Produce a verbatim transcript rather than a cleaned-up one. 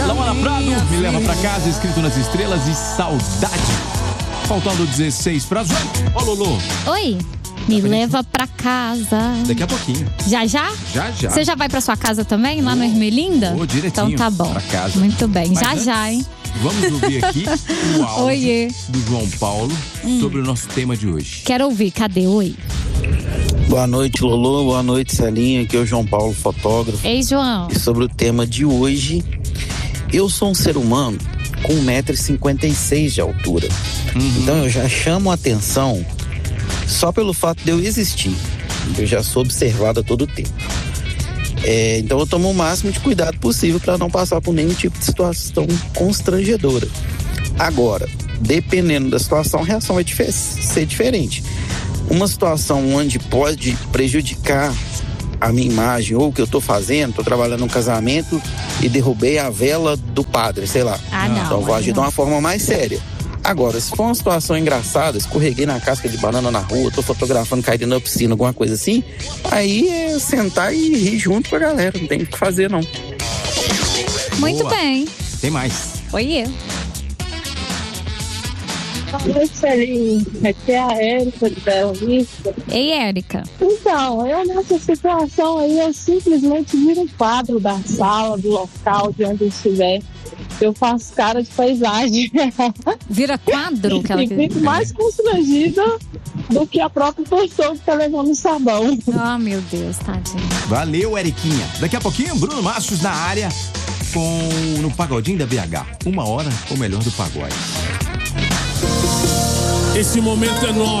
Laura Prado, Me Leva Pra Casa, escrito nas estrelas, e Saudade. Faltando dezesseis para as oito. Ô, Lulu. Oi. Me leva pra casa. Daqui a pouquinho. Já, já? Já, já. Você já vai pra sua casa também, lá oh, no Ermelinda? Vou direitinho. Então tá bom. Pra casa. Muito bem. Mas já, antes, já, hein? Vamos ouvir aqui o áudio Oiê. do João Paulo hum. sobre o nosso tema de hoje. Quero ouvir. Cadê? Oi. Boa noite, Lulu. Boa noite, Celinha. Aqui é o João Paulo, fotógrafo. Ei, João. E sobre o tema de hoje, eu sou um ser humano com um metro e cinquenta e seis de altura. Uhum. Então eu já chamo a atenção só pelo fato de eu existir. Eu já sou observado a todo tempo. É, então eu tomo o máximo de cuidado possível para não passar por nenhum tipo de situação constrangedora. Agora, dependendo da situação, a reação vai difer- ser diferente. Uma situação onde pode prejudicar a minha imagem ou o que eu tô fazendo, tô trabalhando num casamento e derrubei a vela do padre, sei lá. Ah, não. Então vou agir de uma forma mais séria. Agora, se for uma situação engraçada, escorreguei na casca de banana na rua, tô fotografando, caí na piscina, alguma coisa assim, aí é sentar e rir junto com a galera, não tem o que fazer não. Muito Boa. bem. Tem mais. Oiê. Boa noite, Celinho. Aqui é a Érica de Bela Vista. Ei, Érica. Então, eu nessa situação aí, eu simplesmente viro um quadro da sala, do local, de onde eu estiver. Eu faço cara de paisagem. Vira quadro que ela E fico mais constrangida do que a própria pessoa que tá levando o sabão. Oh, meu Deus, tadinho. Valeu, Eriquinha. Daqui a pouquinho, Bruno Mastros na área com no Pagodinho da B H. Uma hora, o melhor do pagode. Esse momento é nosso.